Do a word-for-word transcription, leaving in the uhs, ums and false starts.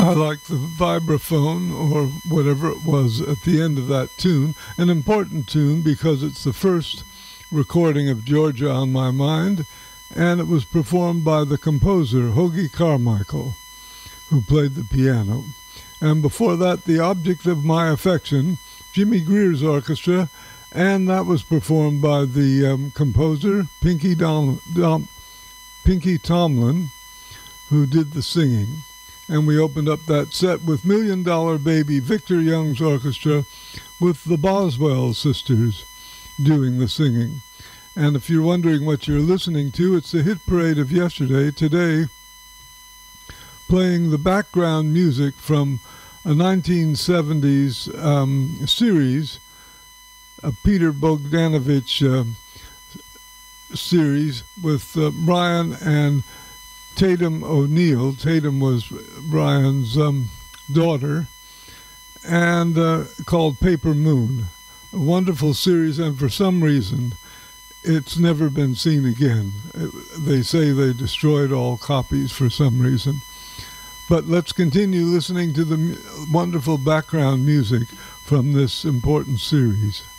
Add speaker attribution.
Speaker 1: I like the vibraphone, or whatever it was, at the end of that tune. An important tune because it's the first recording of Georgia on My Mind, and it was performed by the composer, Hoagy Carmichael, who played the piano. And before that, The Object of My Affection, Jimmy Greer's orchestra, and that was performed by the um, composer, Pinky, Dom, Dom, Pinky Tomlin, who did the singing. And we opened up that set with Million Dollar Baby, Victor Young's orchestra, with the Boswell sisters doing the singing. And if you're wondering what you're listening to, it's the hit parade of yesterday. Today, playing the background music from a nineteen seventies um, series, a Peter Bogdanovich uh, series with uh, Brian and Tatum O'Neill. Tatum was Brian's um, daughter, and uh, called Paper Moon. A wonderful series, and for some reason, it's never been seen again. It, they say they destroyed all copies for some reason. But let's continue listening to the wonderful background music from this important series.